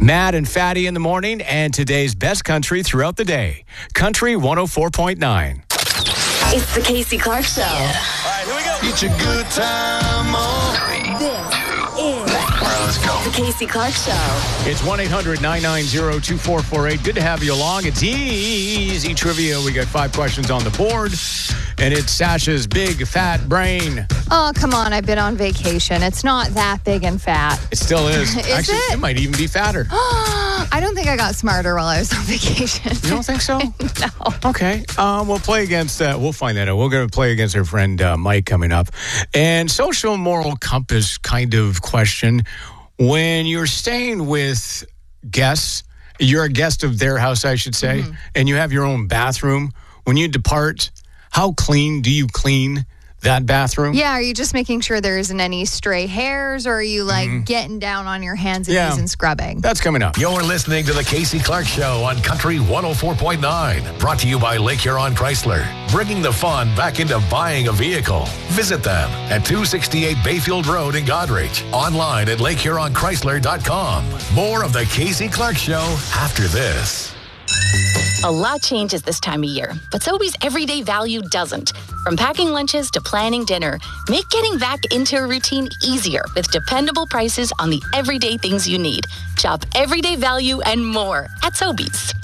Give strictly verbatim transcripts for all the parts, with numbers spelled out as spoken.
Matt and Fatty in the morning, and today's best country throughout the day. Country one oh four point nine. It's the Casey Clark Show. Yeah. All right, here we go. It's a good time on. This is All right, let's go. the Casey Clark Show. It's one eight hundred nine nine zero two four four eight. Good to have you along. It's easy trivia. We got five questions on the board, and it's Sasha's big fat brain. Oh, come on. I've been on vacation. It's not that big and fat. It still is. Is Actually, it? it might even be fatter. I don't think I got smarter while I was on vacation. You don't think so? No. Okay. Um, we'll play against, uh, we'll find that out. We're going to play against our friend uh, Mike coming up. And social moral compass kind of question. When you're staying with guests, you're a guest of their house, I should say, mm-hmm. and you have your own bathroom. When you depart, how clean do you clean that bathroom? Yeah, are you just making sure there isn't any stray hairs, or are you like mm-hmm. getting down on your hands and yeah. knees and scrubbing? That's coming up. You're listening to the Casey Clark Show on Country one oh four point nine. Brought to you by Lake Huron Chrysler. Bringing the fun back into buying a vehicle. Visit them at two sixty-eight Bayfield Road in Goderich. Online at lake huron chrysler dot com. More of the Casey Clark Show after this. A lot changes this time of year, but Sobeys everyday value doesn't. From packing lunches to planning dinner, make getting back into a routine easier with dependable prices on the everyday things you need. Shop everyday value and more at Sobeys.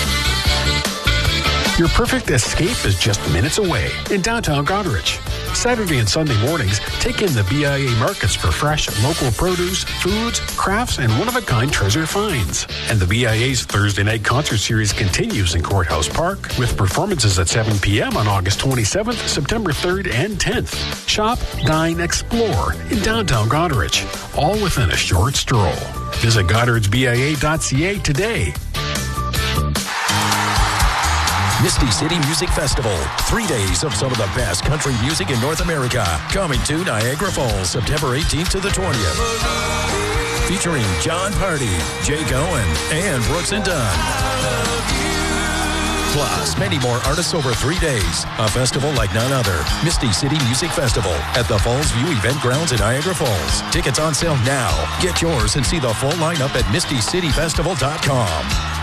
Your perfect escape is just minutes away in downtown Goderich. Saturday and Sunday mornings, take in the B I A markets for fresh, local produce, foods, crafts, and one-of-a-kind treasure finds. And the B I A's Thursday night concert series continues in Courthouse Park with performances at seven p.m. on August twenty-seventh, September third, and tenth. Shop, dine, explore in downtown Goderich, all within a short stroll. Visit goderich b i a dot c a today. Misty City Music Festival. Three days of some of the best country music in North America. Coming to Niagara Falls, September eighteenth to the twentieth. Featuring John Party, Jake Owen, and Brooks and Dunn. Plus, many more artists over three days. A festival like none other. Misty City Music Festival at the Falls View Event Grounds in Niagara Falls. Tickets on sale now. Get yours and see the full lineup at misty city festival dot com.